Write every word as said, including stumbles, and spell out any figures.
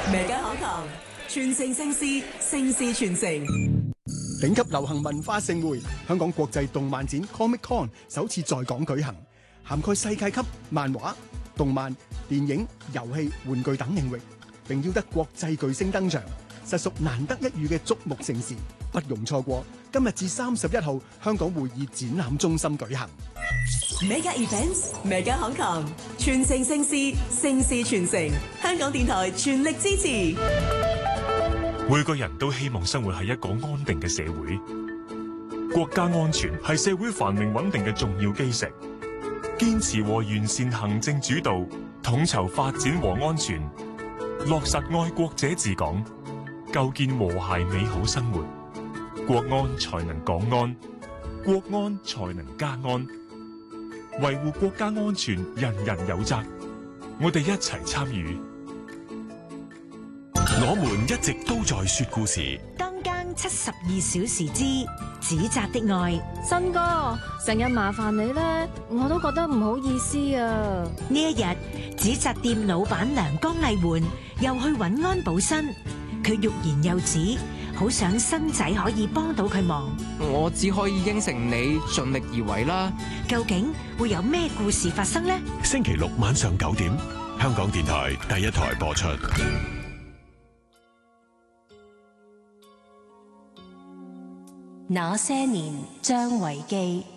Mega Hong Kong，傳承盛事，盛事傳承。 頂級流行文化盛會，香港國際動漫展 Comic Con 首次在港舉行，涵蓋世界級漫畫、動漫、電影、遊戲、玩具等領域，並邀得國際巨星登場，實屬難得一遇嘅矚目盛事，不容錯過。今日至三十一號，香港會議展覽中心舉行。 Mega Events，Mega Hong Kong，傳承盛事，盛事傳承。香港電台全力支持。 每個人都希望生活喺一個安定嘅社會，國家安全係社會繁榮穩定嘅重要基石。堅持和完善行政主導，統籌發展和安全，落實愛國者治港，構建和諧美好生活，國安才能港安，國安才能家安。維護國家安全，人人有責，我哋一齊參與。 我們一直都在說故事。 當更七十二小時之指責的愛。 新哥，成日麻煩你咧，我都覺得唔好意思啊。 呢一日，指責店老闆娘江麗媛又去揾安保新，佢欲言又止，好想新仔可以幫到佢忙。 我只可以應承你盡力而為啦。 究竟會有咩故事發生呢？ 星期六晚上九點，香港電台第一台播出。 那些年，張維基。